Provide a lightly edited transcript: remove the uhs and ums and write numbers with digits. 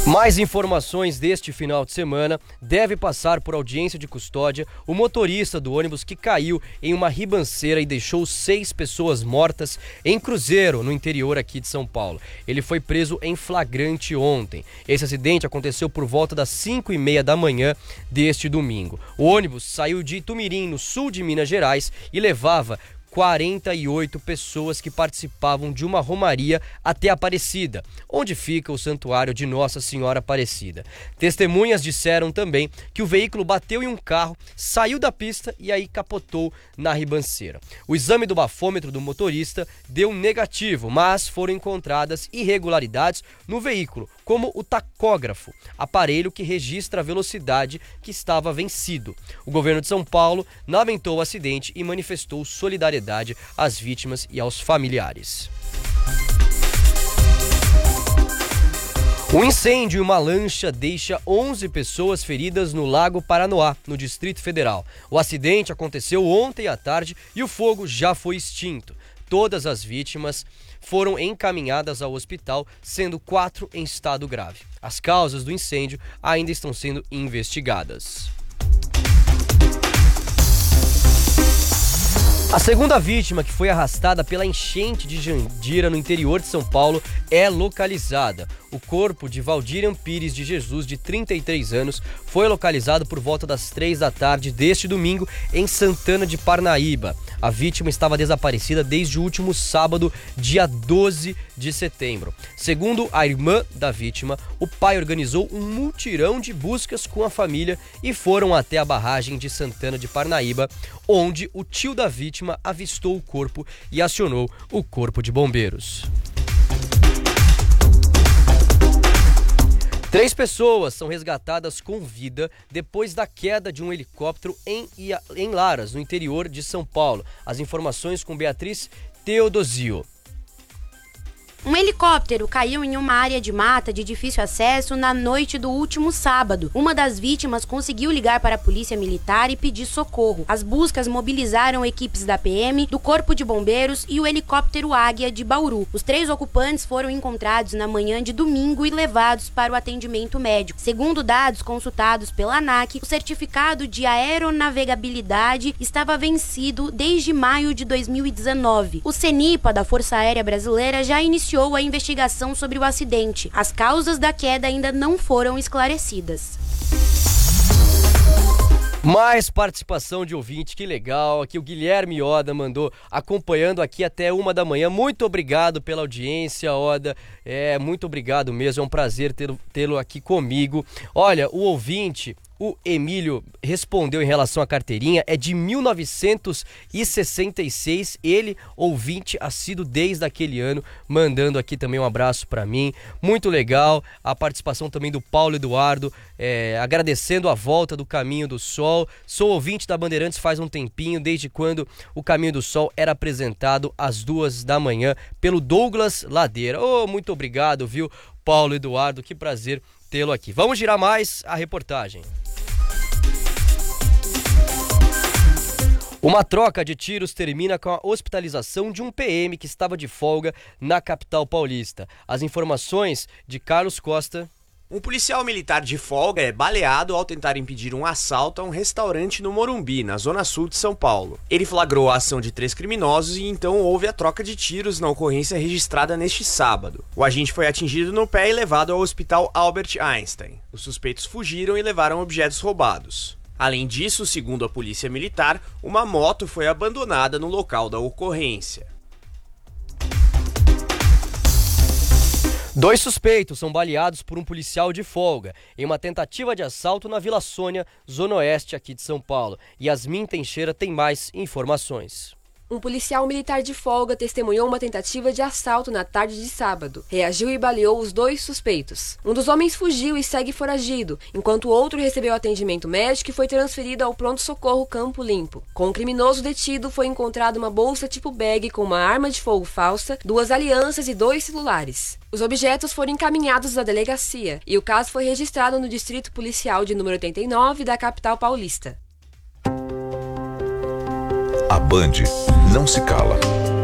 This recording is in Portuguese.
Mais informações deste final de semana. Deve passar por audiência de custódia o motorista do ônibus que caiu em uma ribanceira e deixou 6 pessoas mortas em Cruzeiro, no interior aqui de São Paulo. Ele foi preso em flagrante ontem. Esse acidente aconteceu por volta das 5h30 da manhã deste domingo. O ônibus saiu de Itumirim, no sul de Minas Gerais, e levava 48 pessoas que participavam de uma romaria até Aparecida, onde fica o santuário de Nossa Senhora Aparecida. Testemunhas disseram também que o veículo bateu em um carro, saiu da pista e aí capotou na ribanceira. O exame do bafômetro do motorista deu negativo, mas foram encontradas irregularidades no veículo, como o tacógrafo, aparelho que registra a velocidade que estava vencido. O governo de São Paulo lamentou o acidente e manifestou solidariedade às vítimas e aos familiares. Um incêndio em uma lancha deixa 11 pessoas feridas no Lago Paranoá, no Distrito Federal. O acidente aconteceu ontem à tarde e o fogo já foi extinto. Todas as vítimas foram encaminhadas ao hospital, sendo 4 em estado grave. As causas do incêndio ainda estão sendo investigadas. A segunda vítima, que foi arrastada pela enchente de Jandira no interior de São Paulo, é localizada. O corpo de Valdirian Pires de Jesus, de 33 anos, foi localizado por volta das 3 da tarde deste domingo em Santana de Parnaíba. A vítima estava desaparecida desde o último sábado, dia 12 de setembro. Segundo a irmã da vítima, o pai organizou um mutirão de buscas com a família e foram até a barragem de Santana de Parnaíba, onde o tio da vítima avistou o corpo e acionou o corpo de bombeiros. 3 pessoas são resgatadas com vida depois da queda de um helicóptero em Laras, no interior de São Paulo. As informações com Beatriz Teodosio. Um helicóptero caiu em uma área de mata de difícil acesso na noite do último sábado. Uma das vítimas conseguiu ligar para a polícia militar e pedir socorro. As buscas mobilizaram equipes da PM, do Corpo de Bombeiros e o helicóptero Águia de Bauru. Os 3 ocupantes foram encontrados na manhã de domingo e levados para o atendimento médico. Segundo dados consultados pela ANAC, o certificado de aeronavegabilidade estava vencido desde maio de 2019. O CENIPA da Força Aérea Brasileira já iniciou a investigação sobre o acidente. As causas da queda ainda não foram esclarecidas. Mais participação de ouvinte, que legal. Aqui o Guilherme Oda mandou, acompanhando aqui até 1 da manhã. Muito obrigado pela audiência, Oda. Muito obrigado mesmo, é um prazer tê-lo aqui comigo. Olha, o ouvinte, o Emílio, respondeu em relação à carteirinha, é de 1966, ele, ouvinte assíduo desde aquele ano, mandando aqui também um abraço para mim. Muito legal a participação também do Paulo Eduardo, agradecendo a volta do Caminho do Sol. Sou ouvinte da Bandeirantes faz um tempinho, desde quando o Caminho do Sol era apresentado às 2 da manhã pelo Douglas Ladeira. Muito obrigado, viu, Paulo Eduardo, que prazer tê-lo aqui. Vamos girar mais a reportagem. Uma troca de tiros termina com a hospitalização de um PM que estava de folga na capital paulista. As informações de Carlos Costa. Um policial militar de folga é baleado ao tentar impedir um assalto a um restaurante no Morumbi, na zona sul de São Paulo. Ele flagrou a ação de 3 criminosos e então houve a troca de tiros na ocorrência registrada neste sábado. O agente foi atingido no pé e levado ao hospital Albert Einstein. Os suspeitos fugiram e levaram objetos roubados. Além disso, segundo a polícia militar, uma moto foi abandonada no local da ocorrência. 2 suspeitos são baleados por um policial de folga em uma tentativa de assalto na Vila Sônia, zona oeste aqui de São Paulo. Yasmin Teixeira tem mais informações. Um policial militar de folga testemunhou uma tentativa de assalto na tarde de sábado. Reagiu e baleou os 2 suspeitos. Um dos homens fugiu e segue foragido, enquanto o outro recebeu atendimento médico e foi transferido ao pronto-socorro Campo Limpo. Com o criminoso detido, foi encontrada uma bolsa tipo bag com uma arma de fogo falsa, 2 alianças e 2 celulares. Os objetos foram encaminhados à delegacia e o caso foi registrado no Distrito Policial de número 89 da capital paulista. A Band não se cala.